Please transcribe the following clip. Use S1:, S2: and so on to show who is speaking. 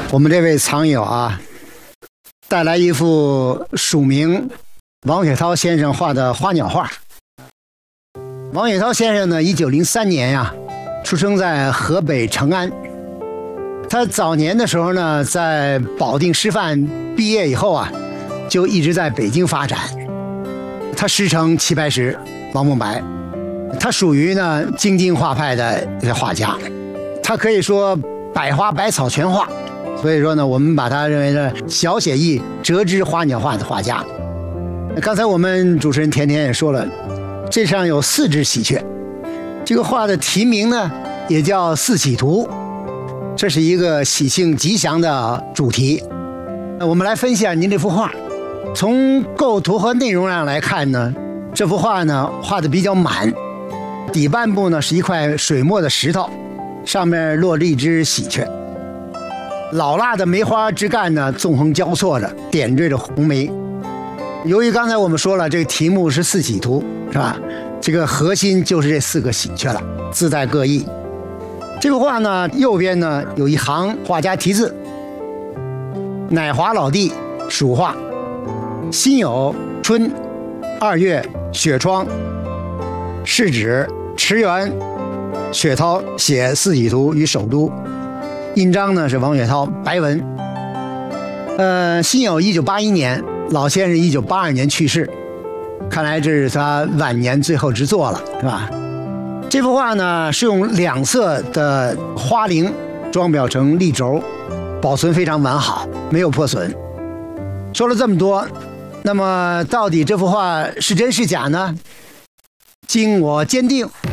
S1: 我们这位藏友啊，带来一幅署名王雪涛先生画的花鸟画。王雪涛先生呢，1903年呀，出生在河北成安。他早年的时候呢，在保定师范毕业以后啊，就一直在北京发展。他师承齐白石、王孟白，他属于呢京津画派的画家，他可以说百花百草全画。所以说呢，我们把他认为是小写意折枝花鸟画的画家。刚才我们主持人甜甜也说了，这上有4只喜鹊，这个画的题名呢也叫四喜图，这是一个喜庆吉祥的主题。我们来分析一下您这幅画。从构图和内容上来看呢，这幅画呢画的比较满，底半部呢是一块水墨的石头，上面落着一只喜鹊。老辣的梅花枝干呢，纵横交错着，点缀着红梅。由于刚才我们说了，这个题目是四喜图，是吧？这个核心就是这4个喜鹊了，字带各异。这幅画呢，右边呢有一行画家题字：乃华老弟蜀画，辛酉春2月雪窗，是指池原雪涛写四喜图于首都。印章呢是王雪涛，白文。辛酉1981年，老先生1982年去世，看来这是他晚年最后之作了，是吧？这幅画呢是用2色的花翎装裱成立轴，保存非常完好，没有破损。说了这么多，那么到底这幅画是真是假呢？经我鉴定，